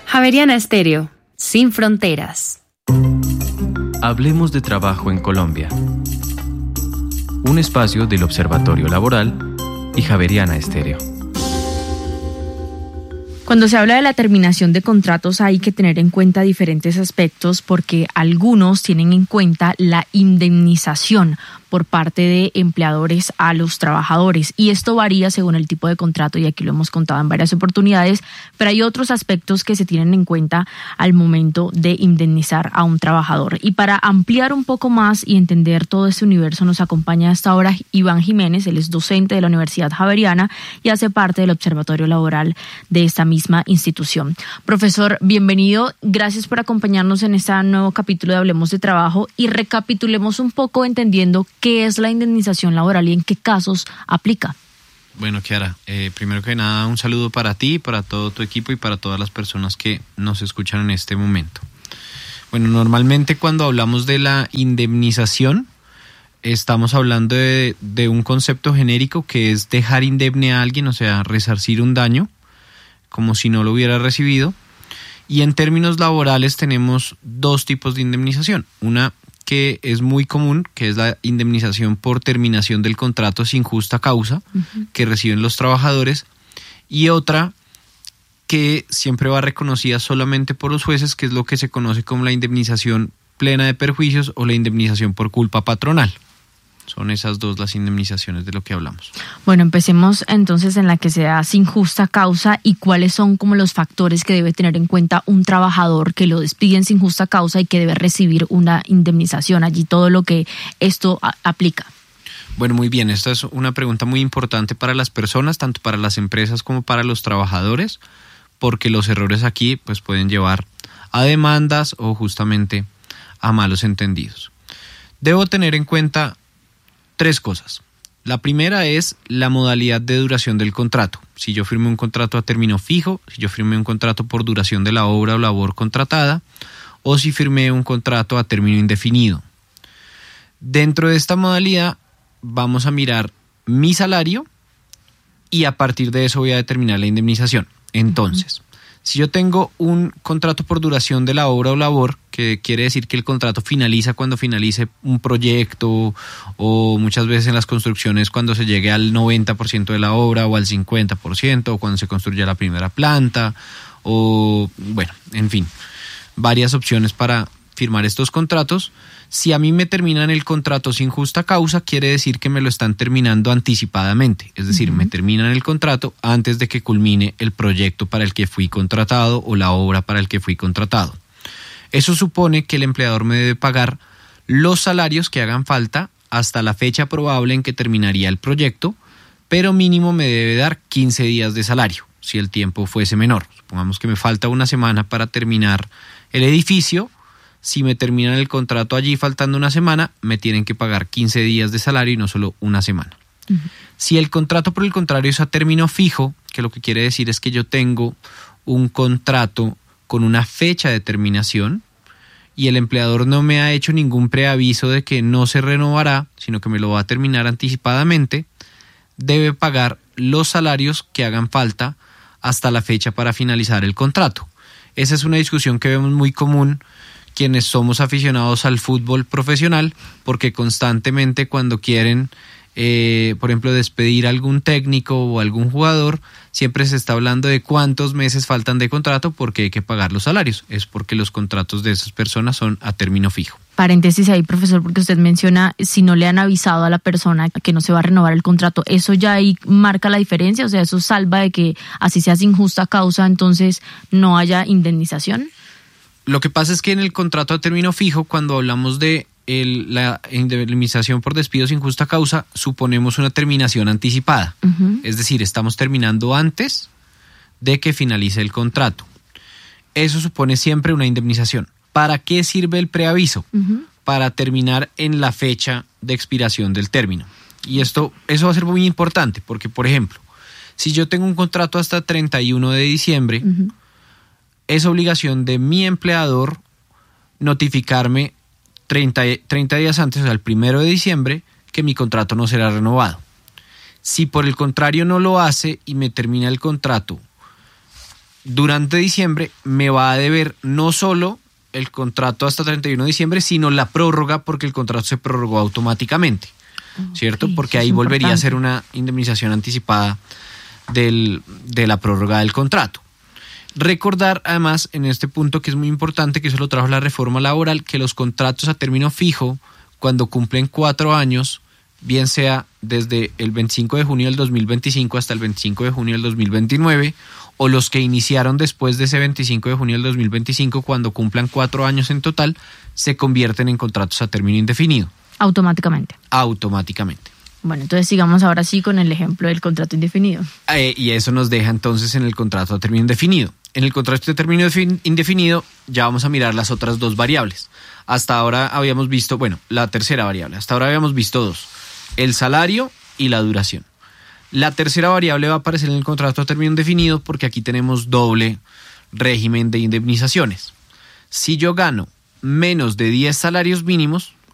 Javeriana Estéreo, sin fronteras. Hablemos de trabajo en Colombia. Un espacio del Observatorio Laboral y Javeriana Estéreo. Cuando se habla de la terminación de contratos hay que tener en cuenta diferentes aspectos porque algunos tienen en cuenta la indemnización por parte de empleadores a los trabajadores y esto varía según el tipo de contrato y aquí lo hemos contado en varias oportunidades, pero hay otros aspectos que se tienen en cuenta al momento de indemnizar a un trabajador. Y para ampliar un poco más y entender todo este universo nos acompaña hasta ahora Iván Jiménez, él es docente de la Universidad Javeriana y hace parte del Observatorio Laboral de esta misma institución. Profesor, bienvenido, gracias por acompañarnos en este nuevo capítulo de Hablemos de Trabajo y recapitulemos un poco entendiendo qué es la indemnización laboral y en qué casos aplica. Bueno, Kiara, primero que nada un saludo para ti, para todo tu equipo y para todas las personas que nos escuchan en este momento. Bueno, normalmente cuando hablamos de la indemnización estamos hablando de un concepto genérico que es dejar indemne a alguien, o sea, resarcir un daño como si no lo hubiera recibido. Y en términos laborales tenemos dos tipos de indemnización. Una que es muy común, que es la indemnización por terminación del contrato sin justa causa que reciben los trabajadores, y otra que siempre va reconocida solamente por los jueces, que es lo que se conoce como la indemnización plena de perjuicios o la indemnización por culpa patronal. Son esas dos las indemnizaciones de lo que hablamos. Bueno, empecemos entonces en la que se da sin justa causa y cuáles son como los factores que debe tener en cuenta un trabajador que lo despiden sin justa causa y que debe recibir una indemnización. Allí todo lo que esto aplica. Bueno, muy bien. Esta es una pregunta muy importante para las personas, tanto para las empresas como para los trabajadores, porque los errores aquí pues pueden llevar a demandas o justamente a malos entendidos. Debo tener en cuenta tres cosas. La primera es la modalidad de duración del contrato. Si yo firmé un contrato a término fijo, si yo firmé un contrato por duración de la obra o labor contratada, o si firmé un contrato a término indefinido. Dentro de esta modalidad vamos a mirar mi salario y a partir de eso voy a determinar la indemnización. Entonces, si yo tengo un contrato por duración de la obra o labor, que quiere decir que el contrato finaliza cuando finalice un proyecto o muchas veces en las construcciones cuando se llegue al 90% de la obra o al 50% o cuando se construya la primera planta o bueno, en fin, varias opciones para firmar estos contratos. Si a mí me terminan el contrato sin justa causa, quiere decir que me lo están terminando anticipadamente. Es decir, me terminan el contrato antes de que culmine el proyecto para el que fui contratado o la obra para el que fui contratado. Eso supone que el empleador me debe pagar los salarios que hagan falta hasta la fecha probable en que terminaría el proyecto, pero mínimo me debe dar 15 días de salario, si el tiempo fuese menor. Supongamos que me falta una semana para terminar el edificio. Si me terminan el contrato allí faltando una semana, me tienen que pagar 15 días de salario y no solo una semana. Si el contrato, por el contrario, es a término fijo, que lo que quiere decir es que yo tengo un contrato con una fecha de terminación y el empleador no me ha hecho ningún preaviso de que no se renovará, sino que me lo va a terminar anticipadamente, debe pagar los salarios que hagan falta hasta la fecha para finalizar el contrato. Esa es una discusión que vemos muy común quienes somos aficionados al fútbol profesional, porque constantemente cuando quieren, por ejemplo, despedir a algún técnico o algún jugador, siempre se está hablando de cuántos meses faltan de contrato porque hay que pagar los salarios. Es porque los contratos de esas personas son a término fijo. Paréntesis ahí, profesor, porque usted menciona si no le han avisado a la persona que no se va a renovar el contrato, ¿eso ya ahí marca la diferencia? O sea, ¿eso salva de que así sea sin justa causa, entonces no haya indemnización? Lo que pasa es que en el contrato a término fijo, cuando hablamos de la indemnización por despido sin justa causa, suponemos una terminación anticipada. Es decir, estamos terminando antes de que finalice el contrato. Eso supone siempre una indemnización. ¿Para qué sirve el preaviso? Para terminar en la fecha de expiración del término. Y eso va a ser muy importante porque, por ejemplo, si yo tengo un contrato hasta 31 de diciembre, es obligación de mi empleador notificarme 30 días antes, o sea, el 1 de diciembre, que mi contrato no será renovado. Si por el contrario no lo hace y me termina el contrato durante diciembre me va a deber no solo el contrato hasta 31 de diciembre, sino la prórroga, porque el contrato se prorrogó automáticamente, ¿cierto? Okay, porque ahí volvería a ser una indemnización anticipada de la prórroga del contrato. Recordar además en este punto que es muy importante, que eso lo trajo la reforma laboral, que los contratos a término fijo, cuando cumplen 4 años, bien sea desde el 25 de junio del 2025 hasta el 25 de junio del 2029, o los que iniciaron después de ese 25 de junio del 2025, cuando cumplan 4 años en total, se convierten en contratos a término indefinido. Automáticamente. Automáticamente. Bueno, entonces sigamos ahora sí con el ejemplo del contrato indefinido. Y eso nos deja entonces en el contrato a término indefinido. En el contrato a término indefinido ya vamos a mirar las otras 2 variables. Hasta ahora habíamos visto, la tercera variable. Hasta ahora habíamos visto 2, el salario y la duración. La tercera variable va a aparecer en el contrato a término indefinido porque aquí tenemos doble régimen de indemnizaciones. Si yo gano menos de 10 salarios mínimos,